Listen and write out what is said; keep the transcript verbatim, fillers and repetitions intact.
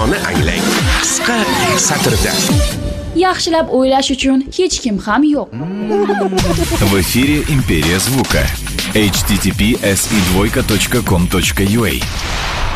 Ma'noni anglang. Qisqa satrda. Yaxshilab o'ylash uchun hech kim ham yo'q. В эфире Империя звука. эйч ти ти пи эс и двойка точка ком точка ю а